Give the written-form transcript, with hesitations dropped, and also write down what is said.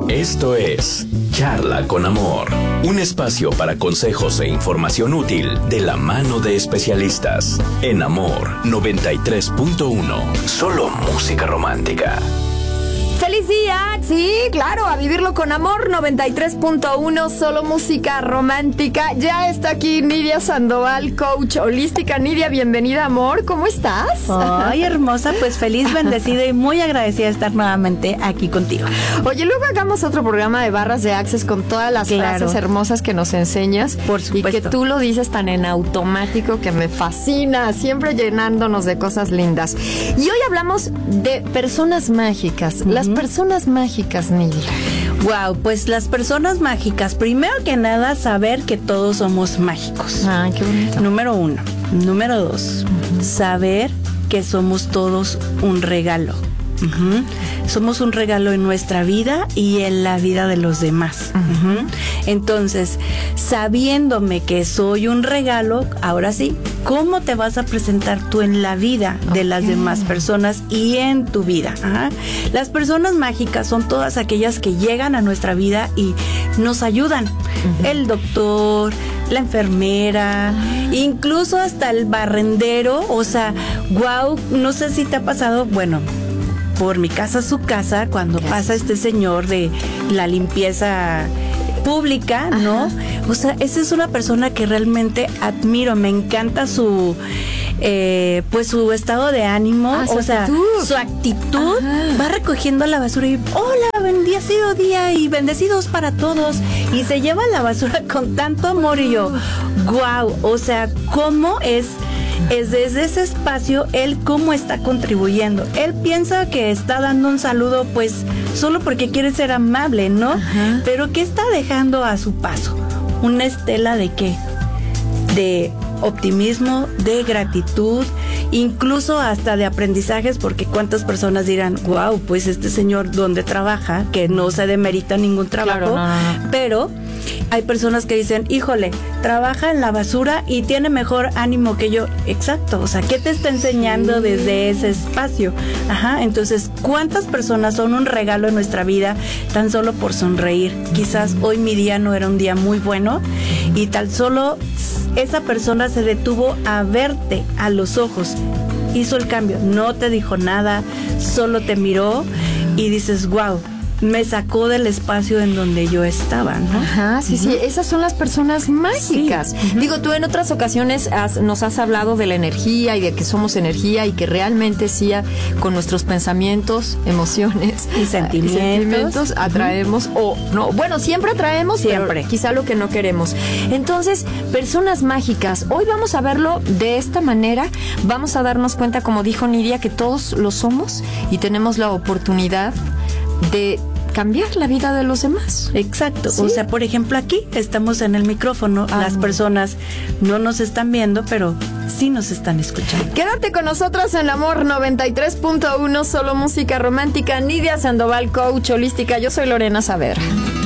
Esto es Charla con Amor, un espacio para consejos e información útil de la mano de especialistas. En Amor 93.1, solo música romántica. ¡Feliz día! Sí, claro, a vivirlo con amor. 93.1, solo música romántica. Ya está aquí Nidia Sandoval, coach holística. Nidia, bienvenida, amor. ¿Cómo estás? Ay, hermosa, pues feliz, bendecida y muy agradecida de estar nuevamente aquí contigo. Oye, luego hagamos otro programa de barras de Access con todas las frases hermosas que nos enseñas. Por supuesto. Y que tú lo dices tan en automático que me fascina, siempre llenándonos de cosas lindas. Y hoy hablamos de personas mágicas. Las personas mágicas, Nidia. Wow, pues las personas mágicas, primero que nada, saber que todos somos mágicos. Ay, qué bonito. Número 1. Número 2, saber que somos todos un regalo. Somos un regalo en nuestra vida y en la vida de los demás. Entonces, sabiéndome que soy un regalo, ahora sí, ¿cómo te vas a presentar tú en la vida de las demás personas y en tu vida? Las personas mágicas son todas aquellas que llegan a nuestra vida y nos ayudan. El doctor, la enfermera, incluso hasta el barrendero. O sea, wow, no sé si te ha pasado, bueno, por mi casa, su casa, cuando pasa este señor de la limpieza pública, ¿no? O sea, esa es una persona que realmente admiro, me encanta su pues su estado de ánimo, o sea, su actitud. Va recogiendo la basura y hola, bendecido día y bendecidos para todos, y se lleva la basura con tanto amor. Y yo, wow, o sea, cómo es desde ese espacio, él cómo está contribuyendo. Él piensa que está dando un saludo, pues, solo porque quiere ser amable, ¿no? Pero ¿qué está dejando a su paso? ¿Una estela de qué? De optimismo, de gratitud, incluso hasta de aprendizajes, porque cuántas personas dirán, wow, pues este señor donde trabaja, que no se demerita ningún trabajo, pero hay personas que dicen, híjole, trabaja en la basura y tiene mejor ánimo que yo. Exacto, o sea, ¿qué te está enseñando desde ese espacio? Entonces, ¿cuántas personas son un regalo en nuestra vida tan solo por sonreír? Quizás hoy mi día no era un día muy bueno y tan solo esa persona se detuvo a verte a los ojos, hizo el cambio, no te dijo nada, solo te miró y dices, wow, me sacó del espacio en donde yo estaba, ¿no? Sí, esas son las personas mágicas. Sí. Digo, tú en otras ocasiones nos has hablado de la energía y de que somos energía y que realmente sí, con nuestros pensamientos, emociones y sentimientos atraemos, o no, bueno, siempre atraemos, pero quizá lo que no queremos. Entonces, personas mágicas, hoy vamos a verlo de esta manera, vamos a darnos cuenta, como dijo Nidia, que todos lo somos y tenemos la oportunidad de cambiar la vida de los demás. Exacto. ¿Sí? O sea, por ejemplo, aquí estamos en el micrófono, las personas no nos están viendo, pero sí nos están escuchando. Quédate con nosotros en Amor 93.1, solo música romántica. Nidia Sandoval, coach holística. Yo soy Lorena Saavedra.